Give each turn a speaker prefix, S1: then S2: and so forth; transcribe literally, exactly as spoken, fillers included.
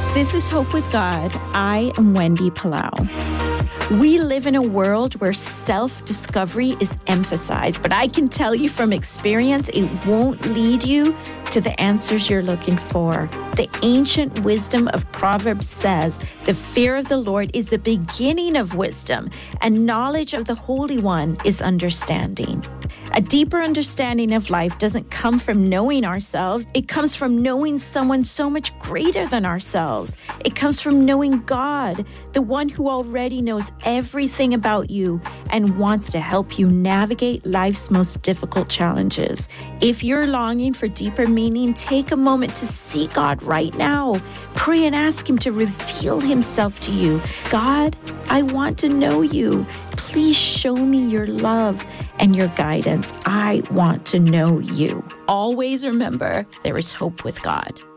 S1: This is Hope with God. I am Wendy Palau. We live in a world where self-discovery is emphasized, but I can tell you from experience, it won't lead you to the answers you're looking for. The ancient wisdom of Proverbs says, the fear of the Lord is the beginning of wisdom, and knowledge of the Holy One is understanding. A deeper understanding of life doesn't come from knowing ourselves. It comes from knowing someone so much greater than ourselves. It comes from knowing God, the one who already knows everything about you and wants to help you navigate life's most difficult challenges. If you're longing for deeper meaning, take a moment to see God right now. Pray and ask Him to reveal Himself to you. God, I want to know you. Please show me your love and your guidance. I want to know you. Always remember, there is hope with God.